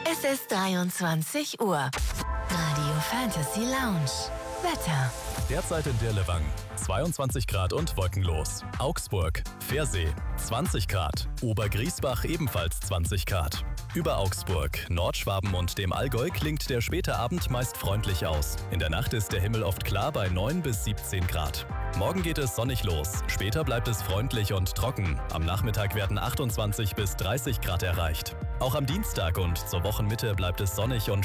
Es ist 23 Uhr. Radio Fantasy Lounge. Wetter. Derzeit in Dirlewang 22 Grad und wolkenlos. Augsburg, Versee 20 Grad. Obergriesbach ebenfalls 20 Grad. Über Augsburg, Nordschwaben und dem Allgäu klingt der späte Abend meist freundlich aus. In der Nacht ist der Himmel oft klar bei 9 bis 17 Grad. Morgen geht es sonnig los. Später bleibt es freundlich und trocken. Am Nachmittag werden 28 bis 30 Grad erreicht. Auch am Dienstag und zur Wochenmitte bleibt es sonnig und